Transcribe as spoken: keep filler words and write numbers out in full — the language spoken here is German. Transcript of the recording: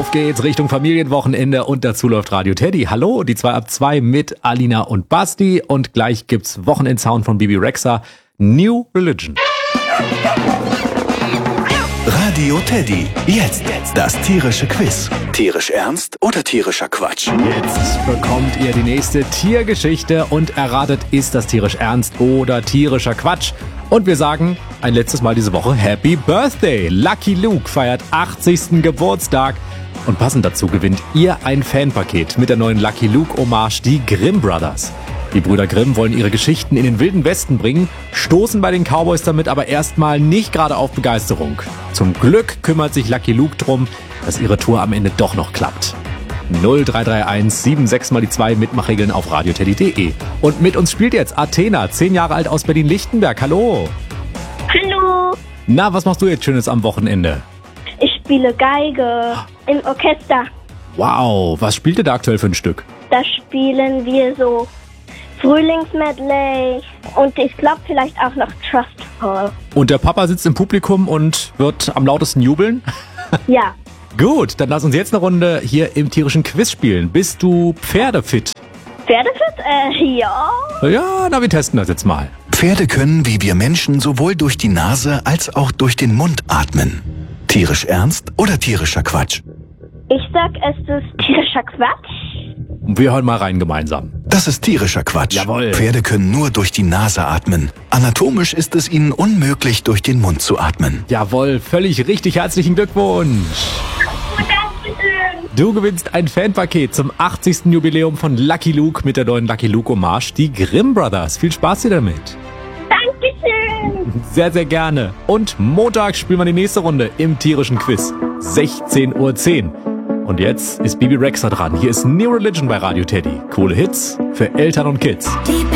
Auf geht's Richtung Familienwochenende und dazu läuft Radio Teddy. Hallo, die zwei ab zwei mit Alina und Basti und gleich gibt's Wochenendsound von Bebe Rexha, New Religion. Radio Teddy, jetzt das tierische Quiz. Tierisch ernst oder tierischer Quatsch? Jetzt bekommt ihr die nächste Tiergeschichte und erratet, ist das tierisch ernst oder tierischer Quatsch? Und wir sagen ein letztes Mal diese Woche Happy Birthday! Lucky Luke feiert achtzigsten Geburtstag. Und passend dazu gewinnt ihr ein Fanpaket mit der neuen Lucky Luke Hommage, die Grimm Brothers. Die Brüder Grimm wollen ihre Geschichten in den wilden Westen bringen, stoßen bei den Cowboys damit aber erstmal nicht gerade auf Begeisterung. Zum Glück kümmert sich Lucky Luke drum, dass ihre Tour am Ende doch noch klappt. null drei drei eins sieben sechs mal die zwei Mitmachregeln auf radioteddy punkt de. Und mit uns spielt jetzt Athena, zehn Jahre alt aus Berlin-Lichtenberg. Hallo! Hallo! Na, was machst du jetzt Schönes am Wochenende? Ich spiele Geige im Orchester. Wow, was spielt ihr da aktuell für ein Stück? Da spielen wir so Frühlingsmedley und ich glaube vielleicht auch noch Trust Fall. Und der Papa sitzt im Publikum und wird am lautesten jubeln? Ja. Gut, dann lass uns jetzt eine Runde hier im tierischen Quiz spielen. Bist du pferdefit? Pferdefit? Äh, ja. Ja, na, wir testen das jetzt mal. Pferde können wie wir Menschen sowohl durch die Nase als auch durch den Mund atmen. Tierisch ernst oder tierischer Quatsch? Ich sag, es ist tierischer Quatsch. Wir hören mal rein gemeinsam. Das ist tierischer Quatsch. Jawohl. Pferde können nur durch die Nase atmen. Anatomisch ist es ihnen unmöglich, durch den Mund zu atmen. Jawohl, völlig richtig. Herzlichen Glückwunsch. Dankeschön. Du gewinnst ein Fanpaket zum achtzigsten Jubiläum von Lucky Luke mit der neuen Lucky Luke Hommage, die Grimm Brothers. Viel Spaß dir damit. Dankeschön. Sehr, sehr gerne. Und Montag spielen wir die nächste Runde im tierischen Quiz. sechzehn Uhr zehn. Und jetzt ist Bebe Rexha dran. Hier ist New Religion bei Radio Teddy. Coole Hits für Eltern und Kids.